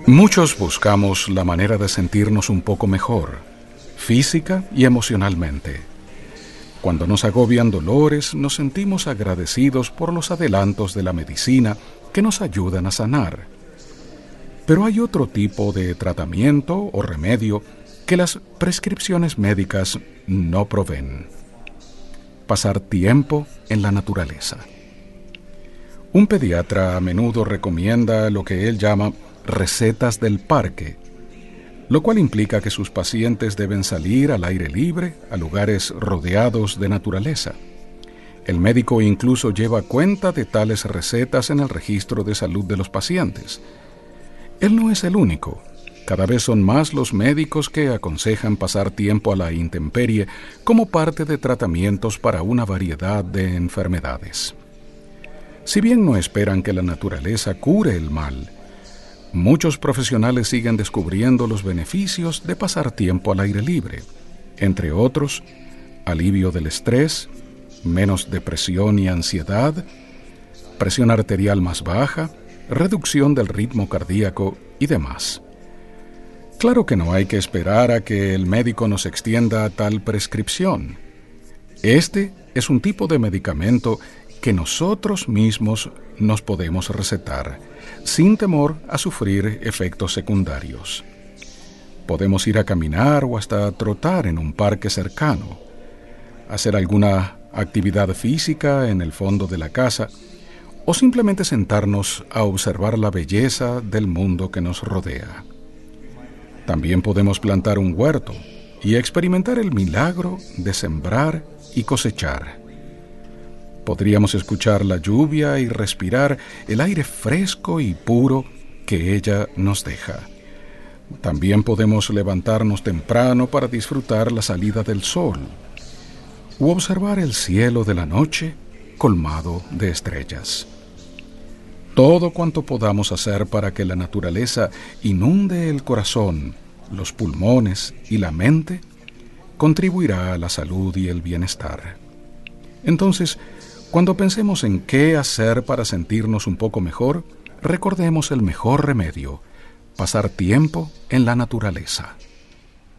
Muchos buscamos la manera de sentirnos un poco mejor, física y emocionalmente. Cuando nos agobian dolores, nos sentimos agradecidos por los adelantos de la medicina que nos ayudan a sanar. Pero hay otro tipo de tratamiento o remedio que las prescripciones médicas no proveen: pasar tiempo en la naturaleza. Un pediatra a menudo recomienda lo que él llama recetas del parque, lo cual implica que sus pacientes deben salir al aire libre, a lugares rodeados de naturaleza. El médico incluso lleva cuenta de tales recetas en el registro de salud de los pacientes. Él no es el único. Cada vez son más los médicos que aconsejan pasar tiempo a la intemperie como parte de tratamientos para una variedad de enfermedades. Si bien no esperan que la naturaleza cure el mal, muchos profesionales siguen descubriendo los beneficios de pasar tiempo al aire libre, entre otros, alivio del estrés, menos depresión y ansiedad, presión arterial más baja, reducción del ritmo cardíaco y demás. Claro que no hay que esperar a que el médico nos extienda tal prescripción. Este es un tipo de medicamento que nosotros mismos nos podemos recetar, sin temor a sufrir efectos secundarios. Podemos ir a caminar o hasta trotar en un parque cercano, hacer alguna actividad física en el fondo de la casa o simplemente sentarnos a observar la belleza del mundo que nos rodea. También podemos plantar un huerto y experimentar el milagro de sembrar y cosechar. Podríamos escuchar la lluvia y respirar el aire fresco y puro que ella nos deja. También podemos levantarnos temprano para disfrutar la salida del sol u observar el cielo de la noche colmado de estrellas. Todo cuanto podamos hacer para que la naturaleza inunde el corazón, los pulmones y la mente contribuirá a la salud y el bienestar. Entonces, cuando pensemos en qué hacer para sentirnos un poco mejor, recordemos el mejor remedio: pasar tiempo en la naturaleza.